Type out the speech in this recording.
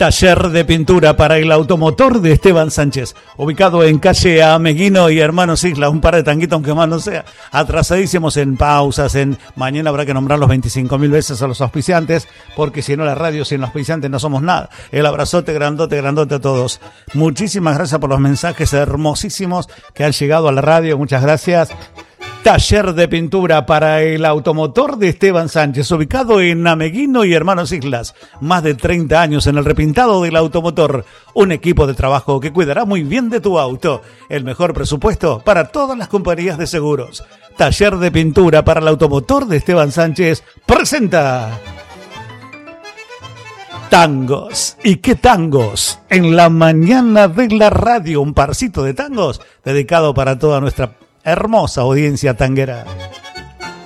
Taller de pintura para el automotor de Esteban Sánchez, ubicado en calle Ameguino y Hermanos Isla, un par de tanguitos, aunque más no sea, atrasadísimos en pausas, mañana habrá que nombrar los 25.000 veces a los auspiciantes, porque si no la radio, sin los auspiciantes no somos nada. El abrazote grandote a todos. Muchísimas gracias por los mensajes hermosísimos que han llegado a la radio, muchas gracias. Taller de pintura para el automotor de Esteban Sánchez, ubicado en Ameguino y Hermanos Islas. Más de 30 años en el repintado del automotor. Un equipo de trabajo que cuidará muy bien de tu auto. El mejor presupuesto para todas las compañías de seguros. Taller de pintura para el automotor de Esteban Sánchez presenta Tangos. ¿Y qué tangos? En la mañana de la radio, un parcito de tangos dedicado para toda nuestra hermosa audiencia tanguera.